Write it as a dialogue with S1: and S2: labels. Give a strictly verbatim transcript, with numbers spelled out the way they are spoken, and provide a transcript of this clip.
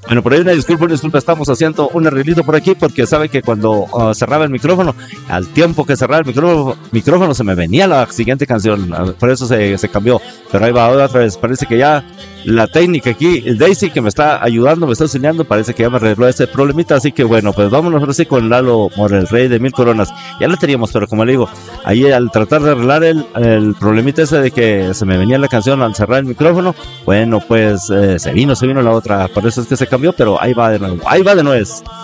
S1: Bueno, por ahí una disculpa, una disculpa, estamos haciendo un arreglito por aquí porque sabe que cuando uh, cerraba el micrófono, al tiempo que cerraba el micrófono, micrófono se me venía la siguiente canción, por eso se, se cambió, pero ahí va otra vez, parece que ya la técnica aquí, Daisy que me está ayudando, me está enseñando, parece que ya me arregló ese problemita, así que bueno, pues vámonos ahora sí con Lalo Mora, el rey de mil coronas, ya lo teníamos, pero como le digo, ahí al tratar de arreglar el, el problemita ese de que se me venía la canción al cerrar el micrófono, bueno, pues eh, se vino, se vino la otra, por eso es que se cambió, pero ahí va de nuevo, ahí va de nuevo.